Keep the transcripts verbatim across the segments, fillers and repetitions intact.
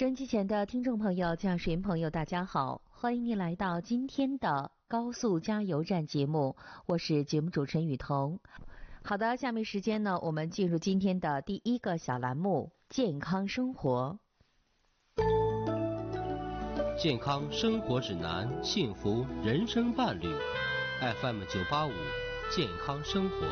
收音机前的听众朋友、驾驶员朋友，大家好，欢迎您来到今天的高速加油站节目，我是节目主持人雨桐。好的，下面时间呢，我们进入今天的第一个小栏目——健康生活。 健康生活指南，幸福人生伴侣 F M 九八五健康生活。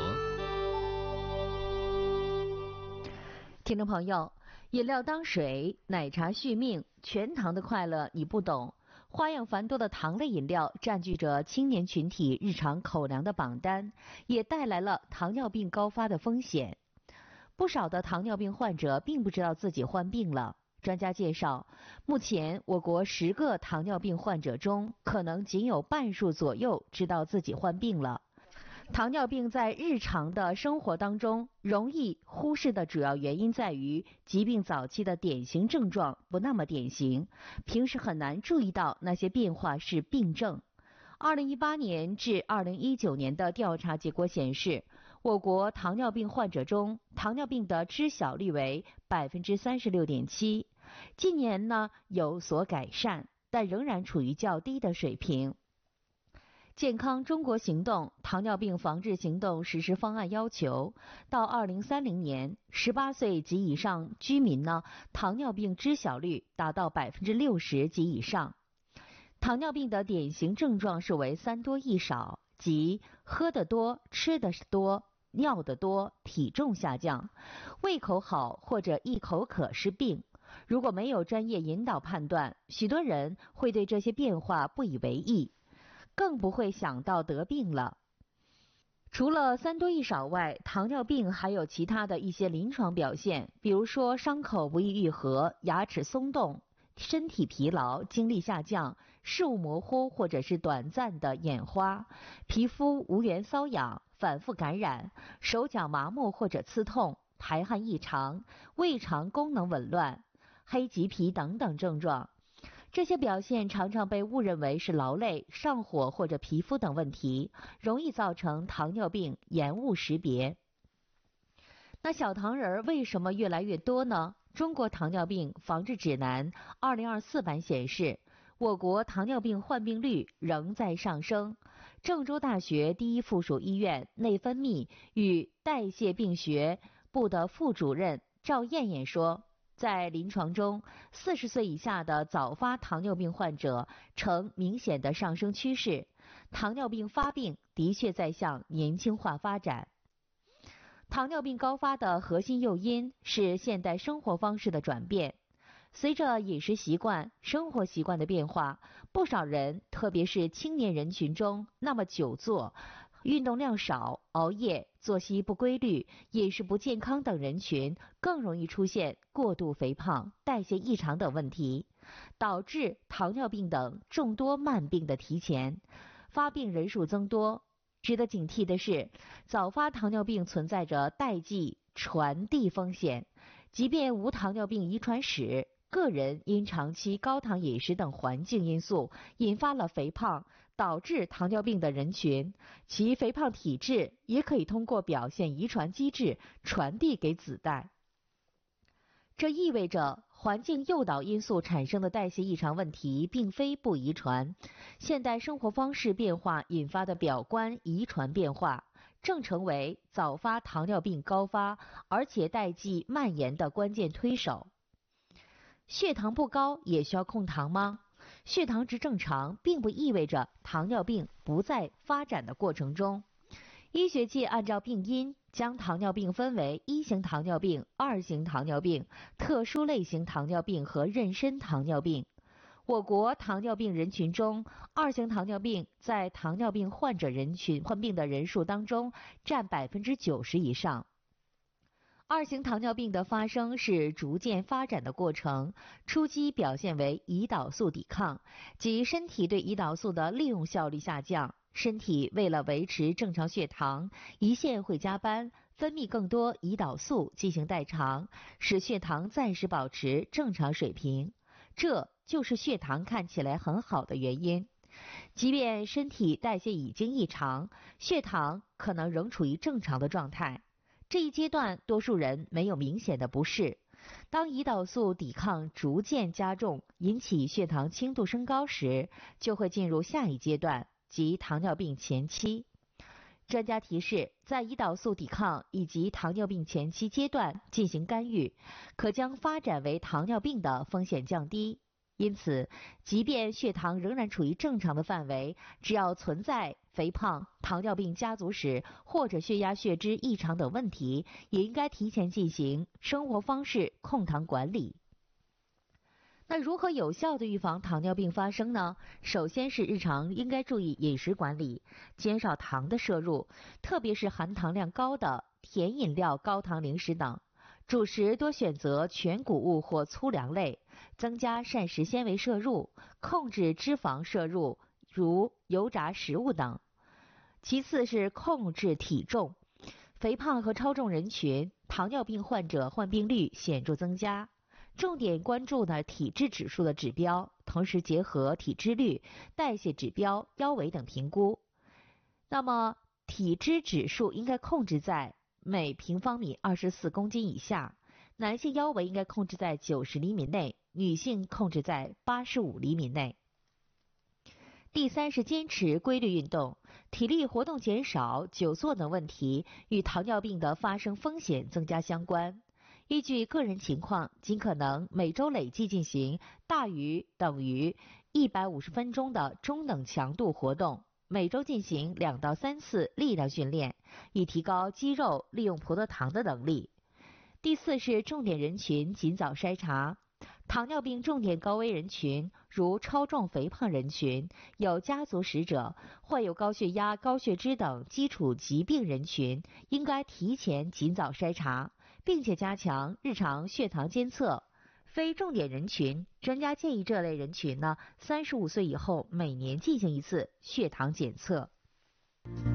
听众朋友，饮料当水，奶茶续命，全糖的快乐你不懂。花样繁多的糖类饮料占据着青年群体日常口粮的榜单，也带来了糖尿病高发的风险。不少的糖尿病患者并不知道自己患病了。专家介绍，目前我国十个糖尿病患者中，可能仅有半数左右知道自己患病了。糖尿病在日常的生活当中容易忽视的主要原因在于疾病早期的典型症状不那么典型，平时很难注意到那些变化是病症。二零一八年至二零一九年的调查结果显示，我国糖尿病患者中糖尿病的知晓率为 百分之三十六点七， 近年呢有所改善，但仍然处于较低的水平。健康中国行动糖尿病防治行动实施方案要求，到二零三零年，十八岁及以上居民呢，糖尿病知晓率达到 百分之六十 及以上。糖尿病的典型症状是为三多一少，即喝得多、吃得多、尿得多、体重下降。胃口好或者一口渴是病，如果没有专业引导判断，许多人会对这些变化不以为意，更不会想到得病了。除了三多一少外，糖尿病还有其他的一些临床表现，比如说伤口不易愈合、牙齿松动、身体疲劳、精力下降、视物模糊或者是短暂的眼花、皮肤无缘瘙痒、反复感染、手脚麻木或者刺痛、排汗异常、胃肠功能紊乱、黑棘皮等等症状。这些表现常常被误认为是劳累、上火或者皮肤等问题，容易造成糖尿病延误识别。那小糖人为什么越来越多呢？中国糖尿病防治指南二零二四版显示，我国糖尿病患病率仍在上升。郑州大学第一附属医院内分泌与代谢病学部的副主任赵艳艳说，在临床中，四十岁以下的早发糖尿病患者呈明显的上升趋势，糖尿病发病的确在向年轻化发展。糖尿病高发的核心诱因是现代生活方式的转变。随着饮食习惯、生活习惯的变化，不少人，特别是青年人群中，那么久坐、运动量少、熬夜、作息不规律、饮食不健康等人群更容易出现过度肥胖、代谢异常等问题，导致糖尿病等众多慢病的提前，发病人数增多。值得警惕的是，早发糖尿病存在着代际传递风险，即便无糖尿病遗传史，个人因长期高糖饮食等环境因素引发了肥胖，导致糖尿病的人群，其肥胖体质也可以通过表现遗传机制传递给子代。这意味着环境诱导因素产生的代谢异常问题并非不遗传，现代生活方式变化引发的表观遗传变化正成为早发糖尿病高发而且代际蔓延的关键推手。血糖不高也需要控糖吗？血糖值正常并不意味着糖尿病不在发展的过程中。医学界按照病因将糖尿病分为一型糖尿病、二型糖尿病、特殊类型糖尿病和妊娠糖尿病。我国糖尿病人群中，二型糖尿病在糖尿病患者人群患病的人数当中占 百分之九十 以上。二型糖尿病的发生是逐渐发展的过程，初期表现为胰岛素抵抗，即身体对胰岛素的利用效率下降，身体为了维持正常血糖，胰腺会加班，分泌更多胰岛素进行代偿，使血糖暂时保持正常水平。这就是血糖看起来很好的原因。即便身体代谢已经异常，血糖可能仍处于正常的状态。这一阶段多数人没有明显的不适， 当胰岛素抵抗逐渐加重，引起血糖轻度升高时，就会进入下一阶段，即糖尿病前期。专家提示，在胰岛素抵抗以及糖尿病前期阶段进行干预，可将发展为糖尿病的风险降低。因此，即便血糖仍然处于正常的范围，只要存在肥胖、糖尿病家族史或者血压、血脂异常等问题，也应该提前进行生活方式控糖管理。那如何有效地预防糖尿病发生呢？首先是日常应该注意饮食管理，减少糖的摄入，特别是含糖量高的甜饮料、高糖零食等。主食多选择全谷物或粗粮类，增加膳食纤维摄入，控制脂肪摄入，如油炸食物等。其次是控制体重，肥胖和超重人群，糖尿病患者患病率显著增加。重点关注呢体质指数的指标，同时结合体脂率、代谢指标、腰围等评估。那么体脂指数应该控制在每平方米二十四公斤以下，男性腰围应该控制在九十厘米内，女性控制在八十五厘米内。第三是坚持规律运动，体力活动减少、久坐等问题与糖尿病的发生风险增加相关。依据个人情况，尽可能每周累计进行大于等于一百五十分钟的中等强度活动，每周进行两到三次力量训练，以提高肌肉利用葡萄糖的能力。第四是重点人群尽早筛查，糖尿病重点高危人群，如超重肥胖人群、有家族史者、患有高血压、高血脂等基础疾病人群，应该提前尽早筛查，并且加强日常血糖监测。非重点人群，专家建议这类人群呢，三十五岁以后每年进行一次血糖检测。